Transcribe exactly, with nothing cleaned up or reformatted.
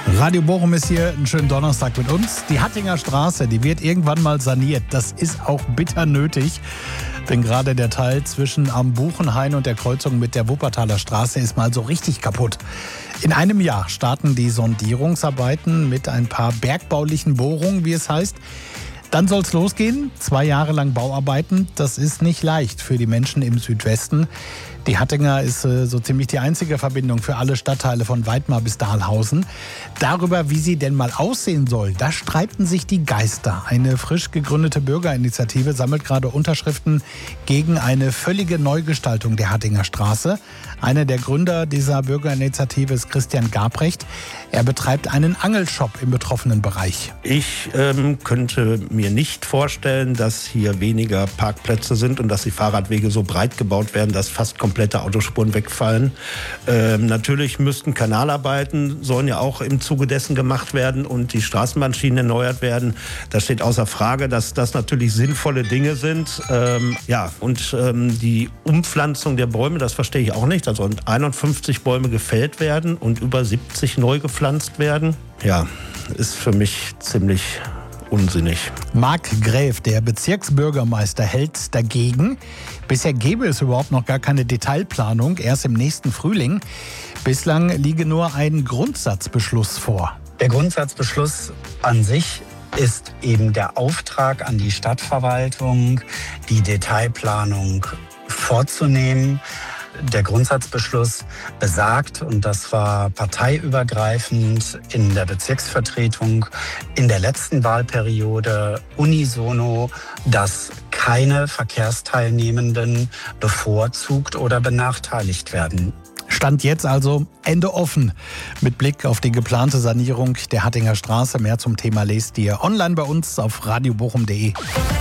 Radio Bochum ist hier, einen schönen Donnerstag mit uns. Die Hattinger Straße, die wird irgendwann mal saniert. Das ist auch bitter nötig, denn gerade der Teil zwischen am Buchenhain und der Kreuzung mit der Wuppertaler Straße ist mal so richtig kaputt. In einem Jahr starten die Sondierungsarbeiten mit ein paar bergbaulichen Bohrungen, wie es heißt. Dann soll es losgehen. Zwei Jahre lang Bauarbeiten. Das ist nicht leicht für die Menschen im Südwesten. Die Hattinger ist äh, so ziemlich die einzige Verbindung für alle Stadtteile von Weidmar bis Dahlhausen. Darüber, wie sie denn mal aussehen soll, da streiten sich die Geister. Eine frisch gegründete Bürgerinitiative sammelt gerade Unterschriften gegen eine völlige Neugestaltung der Hattinger Straße. Einer der Gründer dieser Bürgerinitiative ist Christian Gabrecht. Er betreibt einen Angelshop im betroffenen Bereich. Ich ähm, könnte mir nicht vorstellen, dass hier weniger Parkplätze sind und dass die Fahrradwege so breit gebaut werden, dass fast komplette Autospuren wegfallen. Ähm, natürlich müssten Kanalarbeiten, sollen ja auch im Zuge dessen gemacht werden und die Straßenbahnschienen erneuert werden. Das steht außer Frage, dass das natürlich sinnvolle Dinge sind. Ähm, ja, und ähm, die Umpflanzung der Bäume, das verstehe ich auch nicht. Da sollen einundfünfzig Bäume gefällt werden und über siebzig neu gepflanzt werden. Ja, ist für mich ziemlich unsinnig. Marc Gräf, der Bezirksbürgermeister, hält dagegen. Bisher gäbe es überhaupt noch gar keine Detailplanung, erst im nächsten Frühling. Bislang liege nur ein Grundsatzbeschluss vor. Der Grundsatzbeschluss an sich ist eben der Auftrag an die Stadtverwaltung, die Detailplanung vorzunehmen. Der Grundsatzbeschluss besagt, und das war parteiübergreifend in der Bezirksvertretung in der letzten Wahlperiode unisono, dass keine Verkehrsteilnehmenden bevorzugt oder benachteiligt werden. Stand jetzt also Ende offen. Mit Blick auf die geplante Sanierung der Hattinger Straße. Mehr zum Thema lest ihr online bei uns auf radio bochum punkt de.